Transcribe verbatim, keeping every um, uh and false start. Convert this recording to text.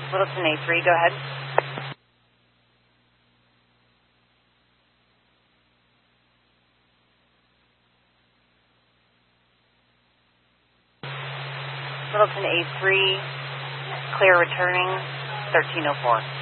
Littleton A three, go ahead. Littleton A three, clear returning, thirteen oh four.